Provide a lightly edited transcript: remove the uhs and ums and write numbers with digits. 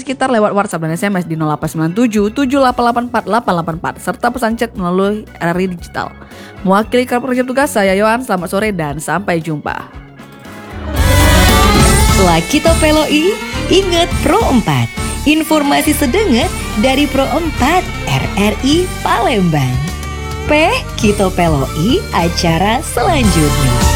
sekitar lewat WhatsApp dan SMS di 0897 7884 884 serta pesan chat melalui RRI Digital. Mewakili kerja tugas saya Yohan, selamat sore dan sampai jumpa. Lakito Peloi, ingat Pro 4. Informasi sedenget dari Pro 4 RRI Palembang. Kito Peloi acara selanjutnya.